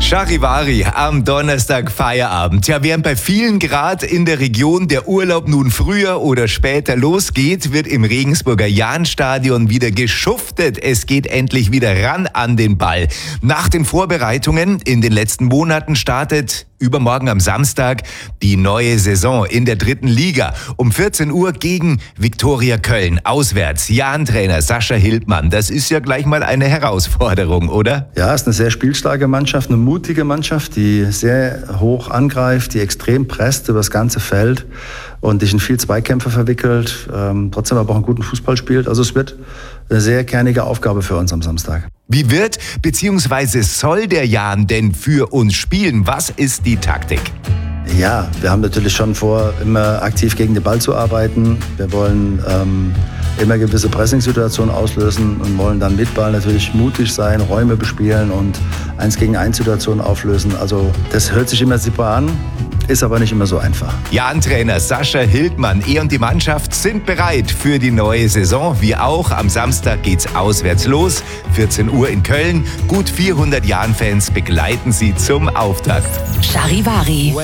Charivari am Donnerstag Feierabend. Ja, während bei vielen gerade in der Region der Urlaub nun früher oder später losgeht, wird im Regensburger Jahnstadion wieder geschuftet. Es geht endlich wieder ran an den Ball. Nach den Vorbereitungen in den letzten Monaten startet übermorgen am Samstag die neue Saison in der 3. Liga. Um 14 Uhr gegen Viktoria Köln. Auswärts. Jahn-Trainer Sascha Hildmann. Das ist ja gleich mal eine Herausforderung, oder? Ja, es ist eine sehr spielstarke Mannschaft, eine mutige Mannschaft, die sehr hoch angreift, die extrem presst über das ganze Feld und dich in viel Zweikämpfe verwickelt, trotzdem aber auch einen guten Fußball spielt. Also es wird eine sehr kernige Aufgabe für uns am Samstag. Wie wird bzw. soll der Jahn denn für uns spielen? Was ist die Taktik? Ja, wir haben natürlich schon vor, immer aktiv gegen den Ball zu arbeiten. Wir wollen immer gewisse Pressingsituationen auslösen und wollen dann mit Ball natürlich mutig sein, Räume bespielen und 1-gegen-1-Situationen auflösen. Also das hört sich immer super an, ist aber nicht immer so einfach. Jahn-Trainer Sascha Hildmann, er und die Mannschaft sind bereit für die neue Saison. Wir auch. Am Samstag geht's auswärts los. 14 Uhr in Köln. Gut 400 Jahn-Fans begleiten sie zum Auftakt. Charivari.